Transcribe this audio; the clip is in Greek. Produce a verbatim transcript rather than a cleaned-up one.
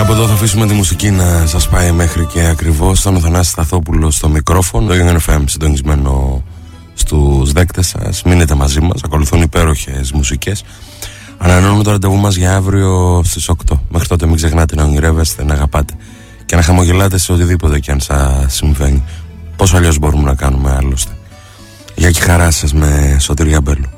Από εδώ θα αφήσουμε τη μουσική να σας πάει μέχρι και ακριβώς τον Θανάση Σταθόπουλο στο μικρόφωνο. Το Young εφ εμ συντονισμένο στους δέκτες σας. Μείνετε μαζί μας, ακολουθούν υπέροχες μουσικές. Ανανεώνουμε το ραντεβού μας για αύριο στις οκτώ. Μέχρι τότε μην ξεχνάτε να ονειρεύεστε, να αγαπάτε και να χαμογελάτε σε οτιδήποτε και αν σας συμβαίνει. Πώς αλλιώς μπορούμε να κάνουμε άλλωστε. Γεια και χαρά σας με Σωτήρη Αμπέλου.